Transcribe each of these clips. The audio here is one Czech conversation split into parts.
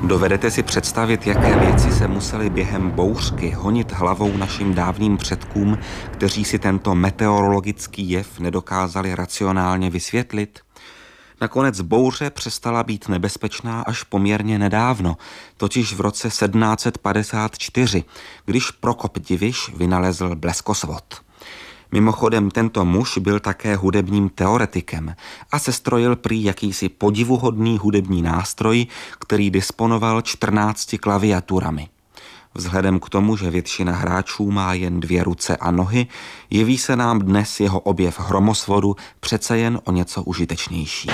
Dovedete si představit, jaké věci se musely během bouřky honit hlavou našim dávným předkům, kteří si tento meteorologický jev nedokázali racionálně vysvětlit? Nakonec bouře přestala být nebezpečná až poměrně nedávno, totiž v roce 1754, když Prokop Diviš vynalezl bleskosvod. Mimochodem tento muž byl také hudebním teoretikem a sestrojil prý jakýsi podivuhodný hudební nástroj, který disponoval 14 klaviaturami. Vzhledem k tomu, že většina hráčů má jen 2 ruce a nohy, jeví se nám dnes jeho objev hromosvodu přece jen o něco užitečnější.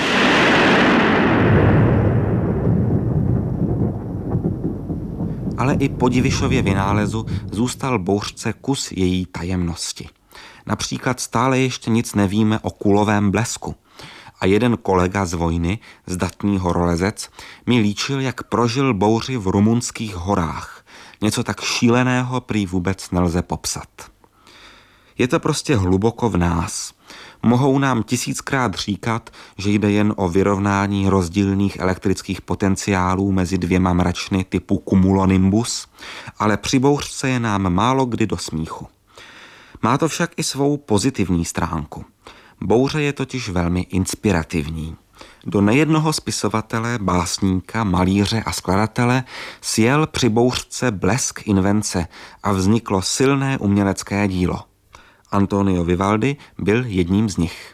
Ale i po Divišově vynálezu zůstal bouřce kus její tajemnosti. Například stále ještě nic nevíme o kulovém blesku. A jeden kolega z vojny, zdatný horolezec, mi líčil, jak prožil bouři v rumunských horách. Něco tak šíleného prý vůbec nelze popsat. Je to prostě hluboko v nás. Mohou nám 1000krát říkat, že jde jen o vyrovnání rozdílných elektrických potenciálů mezi 2 mračny typu cumulonimbus, ale při bouřce je nám málo kdy do smíchu. Má to však i svou pozitivní stránku. Bouře je totiž velmi inspirativní. Do nejednoho spisovatele, básníka, malíře a skladatele sjel při bouřce blesk invence a vzniklo silné umělecké dílo. Antonio Vivaldi byl jedním z nich.